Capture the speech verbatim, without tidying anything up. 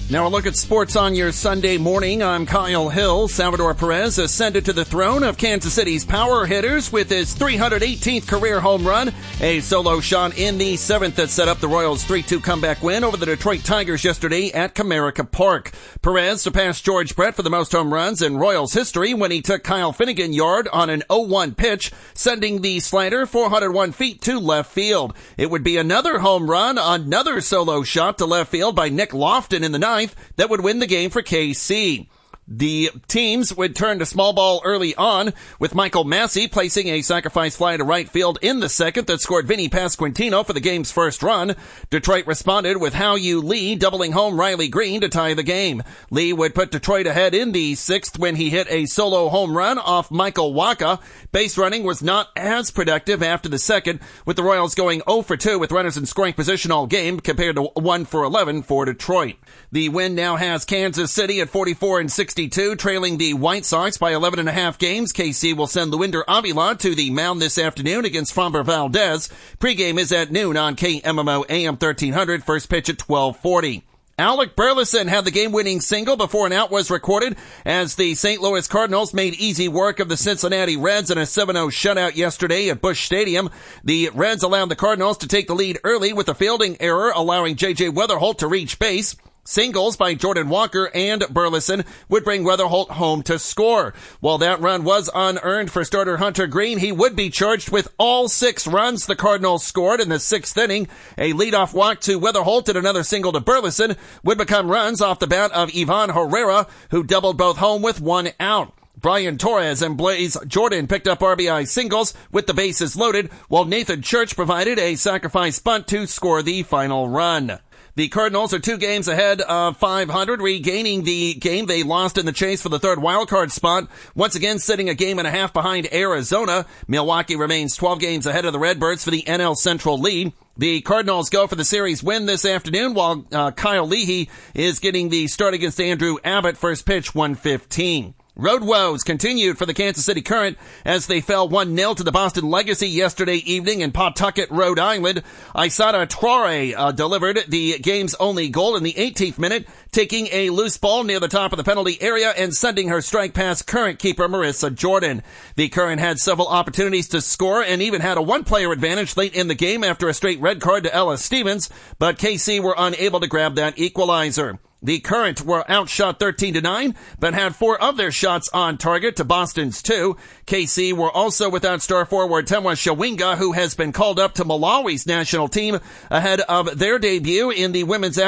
Now a look at sports on your Sunday morning. I'm Kyle Hill. Salvador Perez ascended to the throne of Kansas City's power hitters with his three hundred eighteenth career home run, a solo shot in the seventh that set up the Royals' three two comeback win over the Detroit Tigers yesterday at Comerica Park. Perez surpassed George Brett for the most home runs in Royals history when he took Kyle Finnegan yard on an oh one pitch, sending the slider four hundred one feet to left field. It would be another home run, another solo shot to left field by Nick Lofton in the ninth that would win the game for K C. The teams would turn to small ball early on, with Michael Massey placing a sacrifice fly to right field in the second that scored Vinny Pasquantino for the game's first run. Detroit responded with Hao-Yu Lee doubling home Riley Green to tie the game. Lee would put Detroit ahead in the sixth when he hit a solo home run off Michael Wacha. Base running was not as productive after the second, with the Royals going oh for two with runners in scoring position all game compared to one for eleven for Detroit. The win now has Kansas City at forty-four and sixty-two, trailing the White Sox by eleven and a half games. K C will send Luinder Avila to the mound this afternoon against Framber Valdez. Pregame is at noon on K M M O A M thirteen hundred, first pitch at twelve forty. Alec Burleson had the game-winning single before an out was recorded as the Saint Louis Cardinals made easy work of the Cincinnati Reds in a seven oh shutout yesterday at Busch Stadium. The Reds allowed the Cardinals to take the lead early with a fielding error, allowing J J Weatherholt to reach base. Singles by Jordan Walker and Burleson would bring Weatherholt home to score. While that run was unearned for starter Hunter Green, he would be charged with all six runs the Cardinals scored in the sixth inning. A leadoff walk to Weatherholt and another single to Burleson would become runs off the bat of Ivan Herrera, who doubled both home with one out. Brian Torres and Blaze Jordan picked up R B I singles with the bases loaded, while Nathan Church provided a sacrifice bunt to score the final run. The Cardinals are two games ahead of five hundred, regaining the game they lost in the chase for the third wildcard spot, once again sitting a game and a half behind Arizona. Milwaukee remains twelve games ahead of the Redbirds for the N L Central lead. The Cardinals go for the series win this afternoon, while uh, Kyle Leahy is getting the start against Andrew Abbott, first pitch one fifteen. Road woes continued for the Kansas City Current as they fell one nil to the Boston Legacy yesterday evening in Pawtucket, Rhode Island. Isada Traore uh, delivered the game's only goal in the eighteenth minute, taking a loose ball near the top of the penalty area and sending her strike past Current keeper Marissa Jordan. The Current had several opportunities to score and even had a one-player advantage late in the game after a straight red card to Ella Stevens, but K C were unable to grab that equalizer. The Current were outshot thirteen to nine, but had four of their shots on target to Boston's two. K C were also without star forward Temwa Shawinga, who has been called up to Malawi's national team ahead of their debut in the women's